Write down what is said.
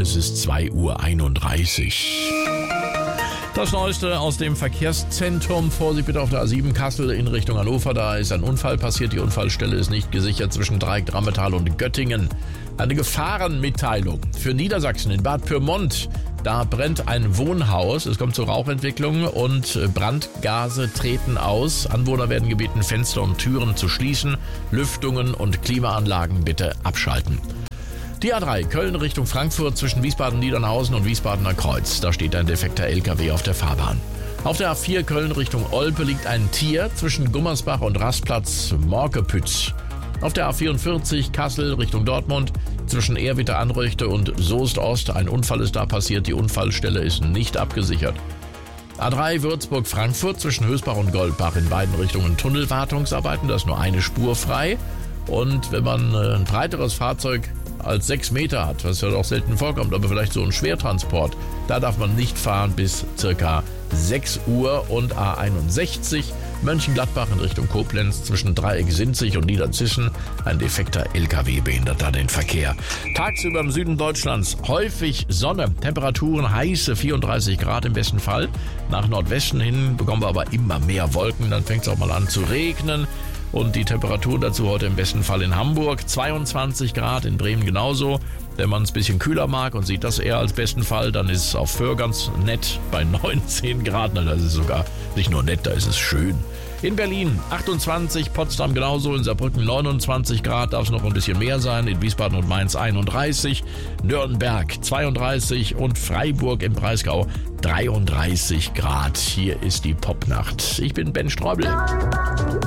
es ist 2:31 Uhr. Das Neueste aus dem Verkehrszentrum. Vorsicht bitte auf der A7 Kassel in Richtung Hannover. Da ist ein Unfall passiert. Die Unfallstelle ist nicht gesichert zwischen Dreieck-Drammetal und Göttingen. Eine Gefahrenmitteilung für Niedersachsen in Bad Pyrmont. Da brennt ein Wohnhaus. Es kommt zur Rauchentwicklung und Brandgase treten aus. Anwohner werden gebeten, Fenster und Türen zu schließen. Lüftungen und Klimaanlagen bitte abschalten. Die A3 Köln Richtung Frankfurt zwischen Wiesbaden-Niedernhausen und Wiesbadener Kreuz. Da steht ein defekter LKW auf der Fahrbahn. Auf der A4 Köln Richtung Olpe liegt ein Tier zwischen Gummersbach und Rastplatz Morkepütz. Auf der A44 Kassel Richtung Dortmund zwischen Ehrwitter-Anröchte und Soest-Ost. Ein Unfall ist da passiert. Die Unfallstelle ist nicht abgesichert. A3 Würzburg-Frankfurt zwischen Hösbach und Goldbach in beiden Richtungen Tunnelwartungsarbeiten. Da ist nur eine Spur frei. Und wenn man ein breiteres Fahrzeug als 6 Meter hat, was ja doch selten vorkommt, aber vielleicht so ein Schwertransport, da darf man nicht fahren bis circa 6 Uhr. Und A61 Mönchengladbach in Richtung Koblenz zwischen Dreieck-Sinzig und Niederzissen. Ein defekter LKW behindert da den Verkehr. Tagsüber im Süden Deutschlands häufig Sonne, Temperaturen heiße 34 Grad im besten Fall. Nach Nordwesten hin bekommen wir aber immer mehr Wolken, dann fängt es auch mal an zu regnen. Und die Temperatur dazu heute im besten Fall in Hamburg 22 Grad, in Bremen genauso. Wenn man es ein bisschen kühler mag und sieht das eher als besten Fall, dann ist es auf Föhr ganz nett bei 19 Grad. Na, das ist sogar nicht nur nett, da ist es schön. In Berlin 28, Potsdam genauso, in Saarbrücken 29 Grad, darf es noch ein bisschen mehr sein, in Wiesbaden und Mainz 31, Nürnberg 32 und Freiburg im Breisgau 33 Grad. Hier ist die Popnacht. Ich bin Ben Streubel.